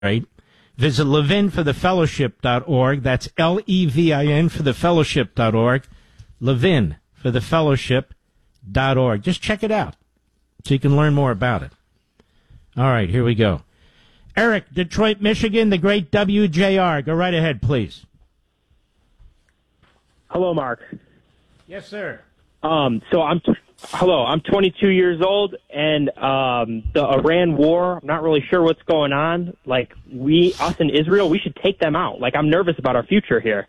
right? Visit levinforthefellowship.org. That's Levin for thefellowship.org. Levin for thefellowship.org. Just check it out so you can learn more about it. All right, here we go. Eric, Detroit, Michigan, the great WJR. Go right ahead, please. Hello, Mark. Yes, sir. I'm 22 years old, and the Iran war, I'm not really sure what's going on. Like, us in Israel, we should take them out. Like, I'm nervous about our future here.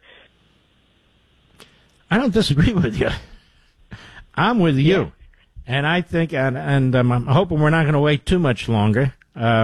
I don't disagree with you. I'm with you. Yeah. And I think, and I'm hoping we're not going to wait too much longer.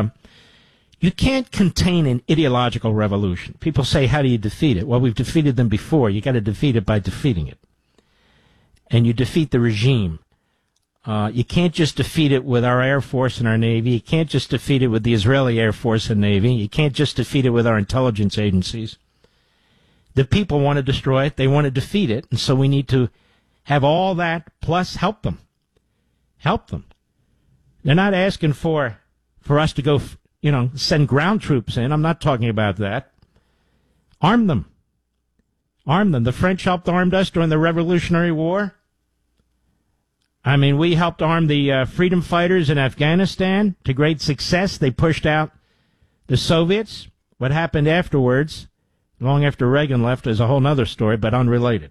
You can't contain an ideological revolution. People say, how do you defeat it? Well, we've defeated them before. You got to defeat it by defeating it. And you defeat the regime. You can't just defeat it with our Air Force and our Navy. You can't just defeat it with the Israeli Air Force and Navy. You can't just defeat it with our intelligence agencies. The people want to destroy it. They want to defeat it. And so we need to have all that plus help them. Help them. They're not asking for us to go, send ground troops in. I'm not talking about that. Arm them. Arm them. The French helped arm us during the Revolutionary War. I mean, we helped arm the freedom fighters in Afghanistan to great success. They pushed out the Soviets. What happened afterwards, long after Reagan left, is a whole other story, but unrelated.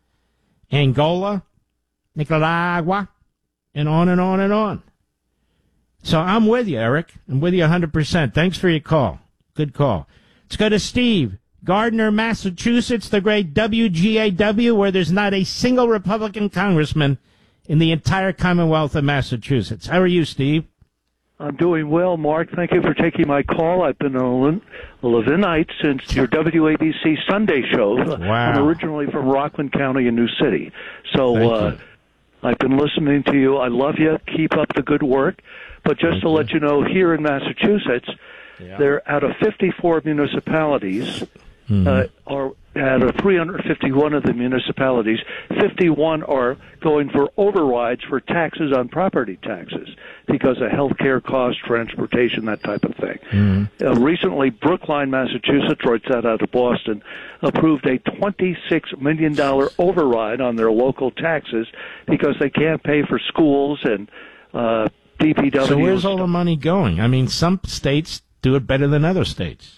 Angola, Nicaragua, and on and on and on. So I'm with you, Eric. I'm with you 100%. Thanks for your call. Good call. Let's go to Steve. Gardner, Massachusetts, the great WGAW, where there's not a single Republican congressman in the entire Commonwealth of Massachusetts. How are you, Steve? I'm doing well, Mark. Thank you for taking my call. I've been a Levinite since your WABC Sunday show. Wow. I'm originally from Rockland County in New City. So I've been listening to you. I love you. Keep up the good work. But just to let you know, here in Massachusetts, there out of 54 municipalities, or out of 351 of the municipalities, 51 are going for overrides for taxes on property taxes because of health care costs, transportation, that type of thing. Recently, Brookline, Massachusetts, right out of Boston, approved a $26 million override on their local taxes because they can't pay for schools and DPW. So where's all the money going? I mean, some states do it better than other states.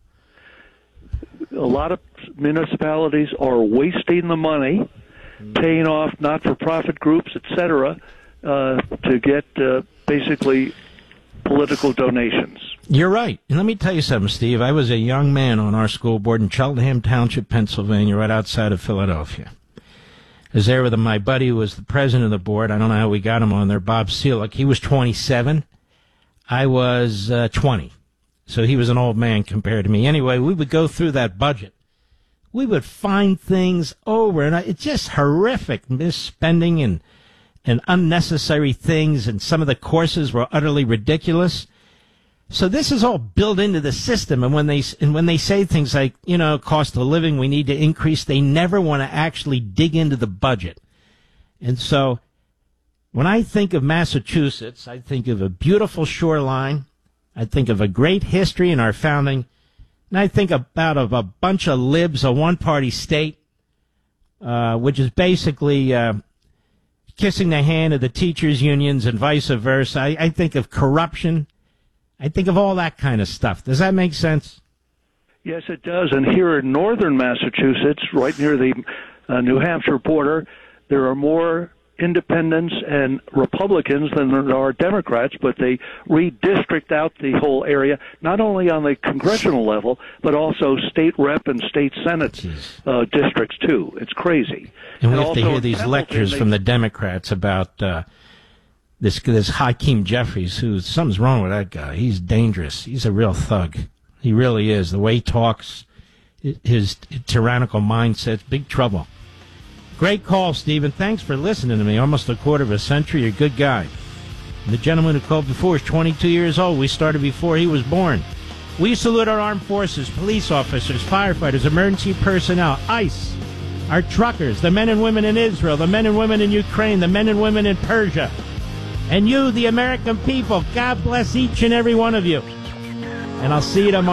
A lot of municipalities are wasting the money, paying off not-for-profit groups, etc., to get basically political donations. You're right. And let me tell you something, Steve. I was a young man on our school board in Cheltenham Township, Pennsylvania, right outside of Philadelphia. I was there with my buddy who was the president of the board. I don't know how we got him on there, Bob Seelick. He was 27. I was 20. So he was an old man compared to me. Anyway, we would go through that budget. We would find things over, and it's just horrific misspending and unnecessary things, and some of the courses were utterly ridiculous. So this is all built into the system, and when they say things like, cost of living, we need to increase, they never want to actually dig into the budget. And so when I think of Massachusetts, I think of a beautiful shoreline. I think of a great history in our founding, and I think about a bunch of libs, a one-party state, which is basically kissing the hand of the teachers' unions and vice versa. I think of corruption. I think of all that kind of stuff. Does that make sense? Yes, it does. And here in northern Massachusetts, right near the New Hampshire border, there are more independents and Republicans than there are Democrats, but they redistrict out the whole area, not only on the congressional level, but also state rep and state senate districts, too. It's crazy. And we have to hear these lectures from the Democrats about this Hakeem Jeffries, something's wrong with that guy. He's dangerous. He's a real thug. He really is. The way he talks, his tyrannical mindset, big trouble. Great call, Stephen. Thanks for listening to me. Almost a quarter of a century. You're a good guy. And the gentleman who called before is 22 years old. We started before he was born. We salute our armed forces, police officers, firefighters, emergency personnel, ICE, our truckers, the men and women in Israel, the men and women in Ukraine, the men and women in Persia. And you, the American people, God bless each and every one of you. and I'll see you tomorrow.